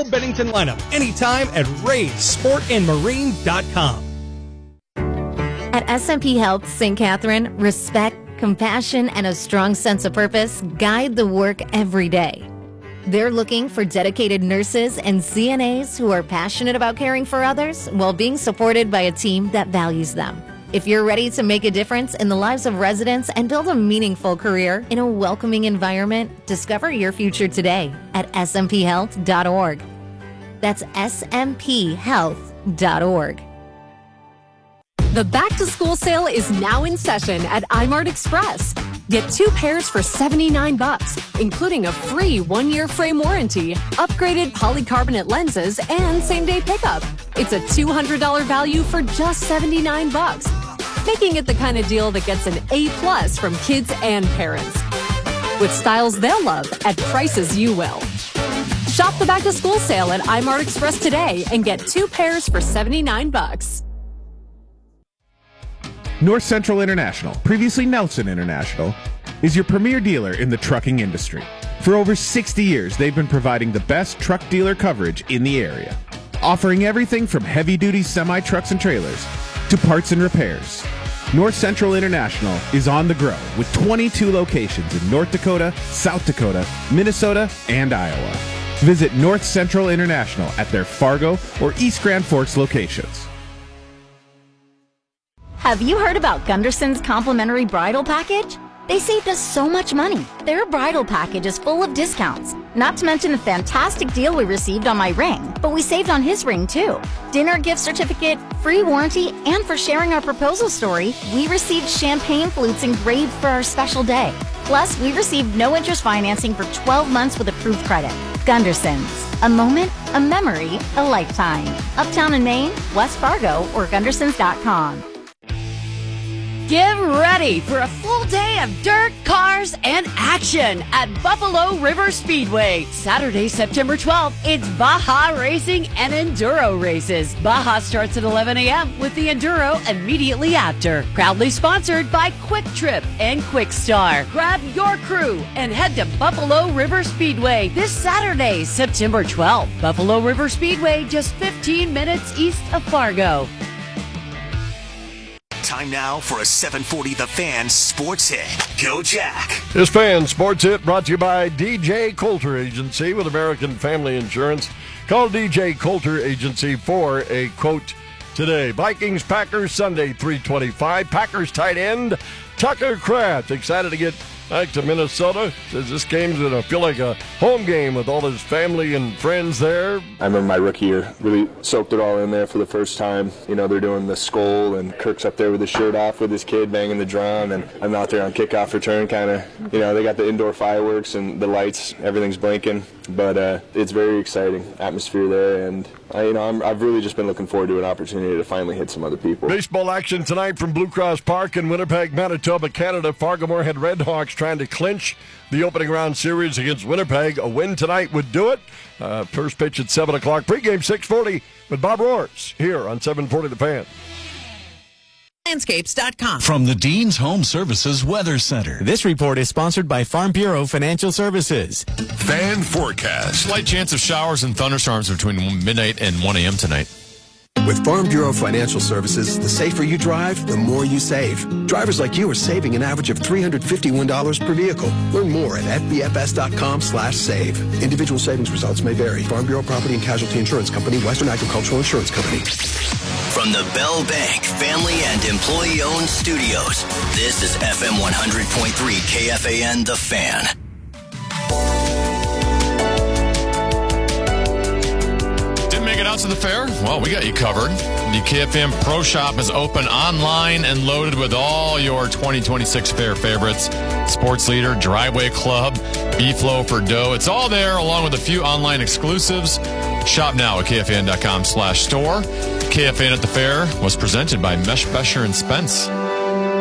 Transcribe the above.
Bennington lineup anytime at RaySportandMarine.com. At SMP Health St. Catherine, respect, compassion, and a strong sense of purpose guide the work every day. They're looking for dedicated nurses and CNAs who are passionate about caring for others while being supported by a team that values them. If you're ready to make a difference in the lives of residents and build a meaningful career in a welcoming environment, discover your future today at smphealth.org. That's smphealth.org. The back-to-school sale is now in session at iMart Express. Get 2 pairs for $79, including a free 1-year frame warranty, upgraded polycarbonate lenses, and same-day pickup. It's a $200 value for just $79, making it the kind of deal that gets an A+ from kids and parents. With styles they'll love at prices you will. Shop the back-to-school sale at iMart Express today and get 2 pairs for $79. North Central International, previously Nelson International, is your premier dealer in the trucking industry. For over 60 years, they've been providing the best truck dealer coverage in the area, offering everything from heavy-duty semi-trucks and trailers to parts and repairs. North Central International is on the grow with 22 locations in North Dakota, South Dakota, Minnesota, and Iowa. Visit North Central International at their Fargo or East Grand Forks locations. Have you heard about Gunderson's complimentary bridal package? They saved us so much money. Their bridal package is full of discounts. Not to mention the fantastic deal we received on my ring, but we saved on his ring too. Dinner gift certificate, free warranty, and for sharing our proposal story, we received champagne flutes engraved for our special day. Plus, we received no interest financing for 12 months with approved credit. Gunderson's. A moment, a memory, a lifetime. Uptown in Maine, West Fargo, or Gundersons.com. Get ready for a full day of dirt, cars, and action at Buffalo River Speedway. Saturday, September 12th, it's Baja Racing and Enduro races. Baja starts at 11 a.m. with the Enduro immediately after. Proudly sponsored by Quick Trip and Quick Star. Grab your crew and head to Buffalo River Speedway this Saturday, September 12th. Buffalo River Speedway, just 15 minutes east of Fargo. Time now for a 740 The Fan Sports Hit. Go Jack. This Fan Sports Hit brought to you by DJ Coulter Agency with American Family Insurance. Call DJ Coulter Agency for a quote today. Vikings Packers Sunday 3:25. Packers tight end Tucker Kraft excited to get back to Minnesota. Says this game's going to feel like a home game with all his family and friends there. I remember my rookie year, really soaked it all in there for the first time. You know, they're doing the skull, and Kirk's up there with his shirt off with his kid banging the drum, and I'm out there on kickoff return kind of, you know, they got the indoor fireworks and the lights, everything's blinking. But it's very exciting atmosphere there, and I've really just been looking forward to an opportunity to finally hit some other people. Baseball action tonight from Blue Cross Park in Winnipeg, Manitoba, Canada. Fargo-Moorhead Redhawks trying to clinch the opening round series against Winnipeg. A win tonight would do it. First pitch at 7 o'clock. Pregame 6:40 with Bob Roars here on 740 The Fan. Landscapes.com. From the Dean's Home Services Weather Center. This report is sponsored by Farm Bureau Financial Services. Fan forecast. Slight chance of showers and thunderstorms between midnight and 1 a.m. tonight. With Farm Bureau Financial Services, the safer you drive, the more you save. Drivers like you are saving an average of $351 per vehicle. Learn more at fbfs.com/save. Individual savings results may vary. Farm Bureau Property and Casualty Insurance Company, Western Agricultural Insurance Company. From the Bell Bank family and employee-owned studios, this is FM 100.3 KFAN The Fan. Make it out to the fair? Well, we got you covered. The KFM Pro Shop is open online and loaded with all your 2026 fair favorites. Sports Leader, Driveway Club, B-Flow for Dough. It's all there along with a few online exclusives. Shop now at KFN.com/store. KFN at the fair was presented by Mesh, Besher, and Spence.